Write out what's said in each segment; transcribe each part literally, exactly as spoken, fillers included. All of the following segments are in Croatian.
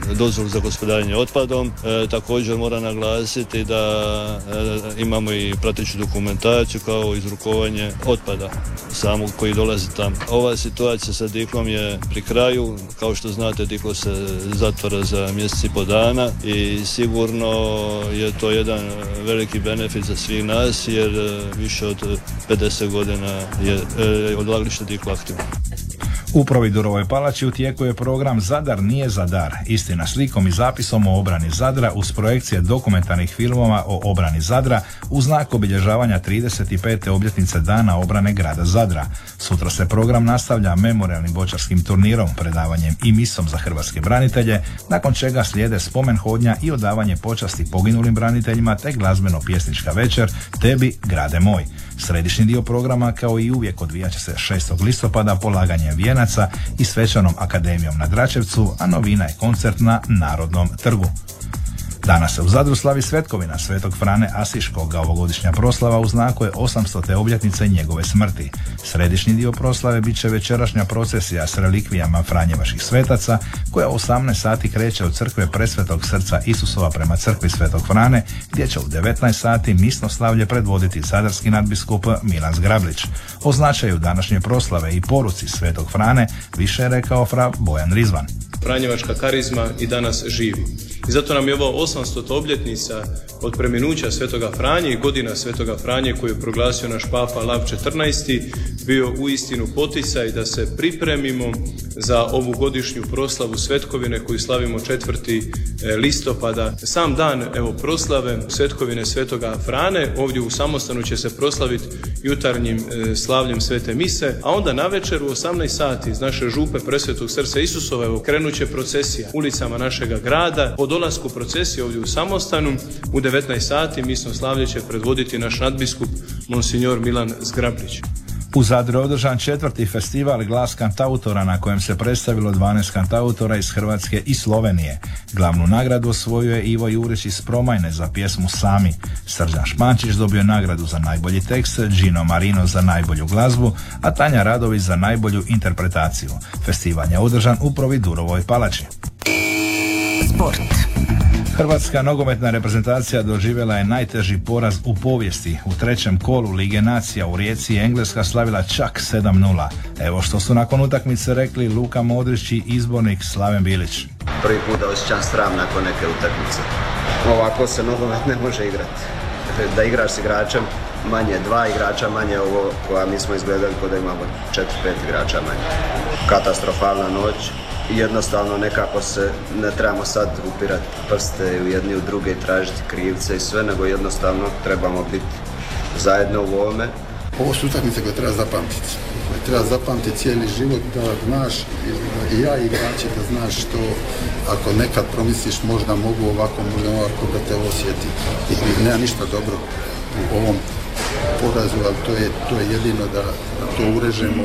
dozvolu za gospodarenje otpadom. E, također moram naglasiti da e, imamo i prateću dokumentaciju kao izrukovanje otpada samog koji dolazi tamo. Ova situacija sa Diklom je pri kraju. Kao što znate, Diklo se zatvara za mjesec i po dana i sigurno je to jedan veliki benefit za svih nas jer više od pedeset godina je e, odlagalište Diklo aktivno. U Providurovoj palači u tijeku je program Zadar nije za dar. Istina slikom i zapisom o obrani Zadra uz projekcije dokumentarnih filmova o obrani Zadra u znak obilježavanja trideset pete obljetnice dana obrane grada Zadra. Sutra se program nastavlja memorijalnim boćarskim turnirom, predavanjem i misom za hrvatske branitelje, nakon čega slijede spomen hodnja i odavanje počasti poginulim braniteljima te glazbeno-pjesnička večer Tebi grade moj. Središnji dio programa kao i uvijek odvijat će se šestog listopada polaganjem vijenaca i svečanom akademijom na Dračevcu, a novina je koncert na Narodnom trgu. Danas se u Zadru slavi svetkovina Svetog Frane Asiškog, a ovogodišnja proslava u znaku je osamstote obljetnice njegove smrti. Središnji dio proslave bit će večerašnja procesija s relikvijama franjevačkih svetaca, koja u osamnaest sati kreće od crkve Presvetog srca Isusova prema crkvi Svetog Frane, gdje će u devetnaest sati misno slavlje predvoditi zadarski nadbiskup Milan Zgrablić. O značaju današnje proslave i poruci Svetog Frane više je rekao fra Bojan Rizvan. Franjevačka karizma i danas živi. I zato nam je ovo osamstota obljetnica od preminuća Svetoga Franje i godina Svetoga Franje koju je proglasio naš papa Lav četrnaesti bio uistinu poticaj da se pripremimo za ovu godišnju proslavu svetkovine koju slavimo četvrti listopada. Sam dan evo proslave svetkovine Svetoga Frane ovdje u Samostanu će se proslaviti jutarnjim slavljem Svete mise, a onda navečer u osamnaest sati iz naše župe Presvetog srca Isusova evo krenut će procesija ulicama našega grada. Po dolasku procesije ovdje u Samostanu u devetnaest sati misno slavlje će predvoditi naš nadbiskup Monsignor Milan Zgrablić. U Zadru je održan četvrti festival Glas kantautora na kojem se predstavilo dvanaest kantautora iz Hrvatske i Slovenije. Glavnu nagradu osvojio je Ivo Jurić iz Promajne za pjesmu Sami. Srđan Špančić dobio nagradu za najbolji tekst, Gino Marino za najbolju glazbu, a Tanja Radović za najbolju interpretaciju. Festival je održan u Providurovoj palači. Sport. Hrvatska nogometna reprezentacija doživjela je najteži poraz u povijesti. U trećem kolu Lige nacija u Rijeci je Engleska slavila čak sedam nula. Evo što su nakon utakmice rekli Luka Modrić i izbornik Slaven Bilić. Prvi put da osjećam sram nakon neke utakmice. Ovako se nogomet ne može igrati. Da igraš s igračem manje, dva igrača manje, ovo koja mi smo izgledali kod da imamo četiri pet igrača manje. Katastrofalna noć. Jednostavno nekako se ne trebamo sad upirati prste u jedni u druge i tražiti krivce i sve, nego jednostavno trebamo biti zajedno u ovome. Ovo su utakmice koje treba zapamtiti. Koje treba zapamtiti cijeli život, da znaš, i ja i igrači, da znaš što ako nekad promisliš možda mogu ovako, možda ovako da te osjeti. I nema ništa dobro u ovom porazu, ali to je, to je jedino da, da to urežemo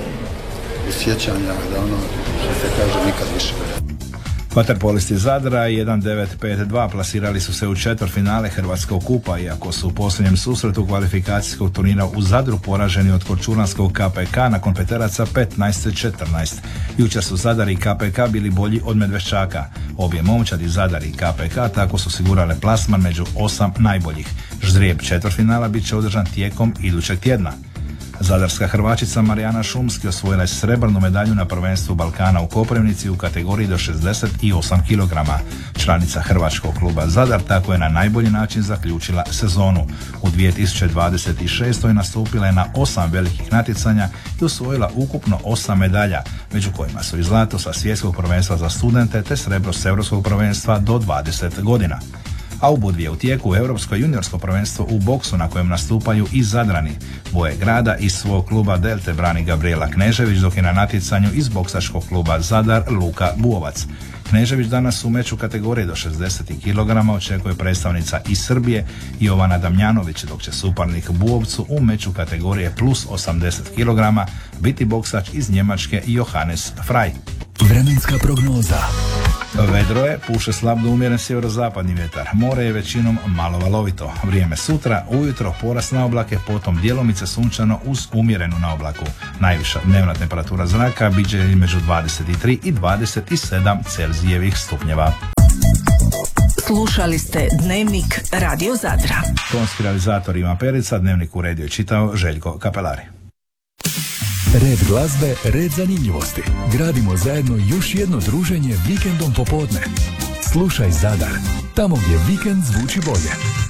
u sjećanja, da ono što se kaže nikad više. Vaterpolisti Zadra jedan devet pet dva plasirali su se u četvrtfinale Hrvatskog kupa, iako su u posljednjem susretu kvalifikacijskog turnira u Zadru poraženi od korčulanskog K P K nakon peteraca petnaest četrnaest. Jučer su Zadar i K P K bili bolji od Medveščaka. Obje momčadi Zadar i K P K tako su osigurale plasman među osam najboljih. Ždrijeb četvrtfinala bit će održan tijekom idućeg tjedna. Zadarska Hrvačica Marijana Šumski osvojila je srebrnu medalju na prvenstvu Balkana u Koprivnici u kategoriji do šezdeset osam kilograma. Članica Hrvačkog kluba Zadar tako je na najbolji način zaključila sezonu. U dvije tisuće dvadeset šestoj nastupila je na osam velikih natjecanja i osvojila ukupno osam medalja, među kojima su i zlato sa svjetskog prvenstva za studente te srebro s europskog prvenstva do dvadeset godina. A u Budvi je u tijeku europsko juniorsko prvenstvo u boksu na kojem nastupaju i Zadrani. Boje grada iz svog kluba Delte brani Gabriela Knežević, dok je na natjecanju iz boksačkog kluba Zadar Luka Buovac. Knežević danas u meču kategorije do šezdeset kilograma očekuje predstavnica iz Srbije Jovana Damjanović, dok će suparnik Buovcu u meču kategorije plus osamdeset kilograma biti boksač iz Njemačke Johannes Frey. Vremenska prognoza. Vedro je, puše slab do umjeren sjeverozapadni vjetar. More je većinom malo valovito. Vrijeme sutra, ujutro porast na oblake, potom djelomice sunčano uz umjerenu na oblaku. Najviša dnevna temperatura zraka biće između dvadeset tri i dvadeset sedam Celzijevih stupnjeva. Slušali ste Dnevnik Radio Zadra. Tonski realizator Ivan Perica, Dnevnik uredio i čitao Željko Kapelari. Red glazbe, red zanimljivosti. Gradimo zajedno još jedno druženje vikendom popodne. Slušaj Zadar, tamo gdje vikend zvuči bolje.